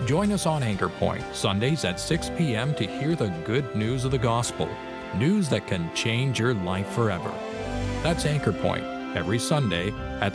Join us on Anchor Point, Sundays at 6 p.m. to hear the good news of the gospel, news that can change your life forever. That's Anchor Point, every Sunday at